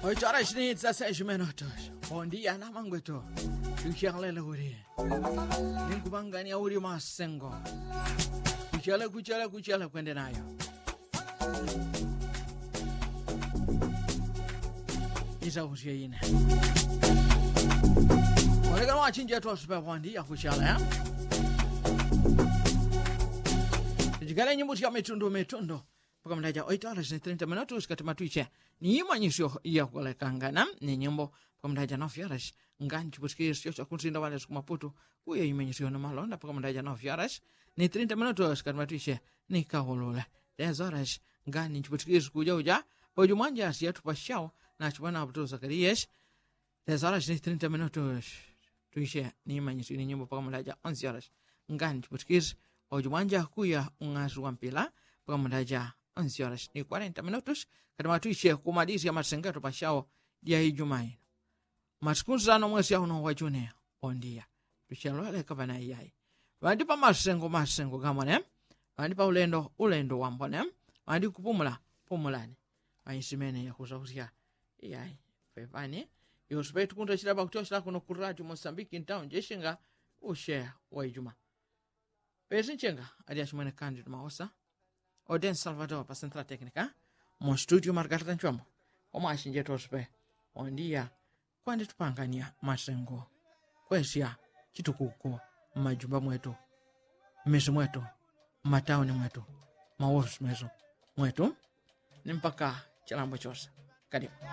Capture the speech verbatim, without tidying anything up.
oito horas e dezesseis minutos. Bom dia na Mangueto. Kuchala uri. Ninkubangania uri masengo. Kuchala kuchala kuchala kwende nayo. Isa usiyeine. Olega wachinja tu super bom dia kuchala ya. Jigala nyimbo ya metundo metundo. Paka mdaja oito horas e trinta minutos katika Twitch. Ni imanyisho ya kulekangana ni nyimbo paka mdaja nove horas nganchi busikisho cha kunsinda wale siku Maputo kuya imanyisho na malonda paka mdaja nove horas ni trinta minutos katika Twitch ni kaholola dez horas ngani busikisho kuja uja oju manja asia tupashao na chubana Abdul Zakarias dez horas ni trinta minutos Twitch ni imanyisho ni nyimbo paka mdaja onze horas ngani busikisho oju manja kuya ungasu wampila paka mdaja onze horas ni quarenta minutos katika Twitch kumalizia masengeto pashao dia Ijumaa. Masikunzano mwezi uno wa Juni ondia. Tuchelole kabana yai. Wandi pa masengo masengo gamane. Wandi pa ulendo ulendo wambone. Wandi kupumula pumulani. Aisimene ya kuzauzia yai. Fevani yospetu kunta chira bakutosha kuno kuraju Mozambique town jeshinga ushe wa Ijumaa. Pezinchenga aliashimene kandi maosa. Oden Salvador pa Central Técnica. Mo studio Margarita Nchombo. Oma ashinje tospe. Ondia kwandi tupangania masengo. Kwesia chitukuko majumba mwetu. Mezi mwetu. Mataoni mwetu. Maofisi mwetu. Mwetu. Ni mpaka chilambo chosa. Karibu.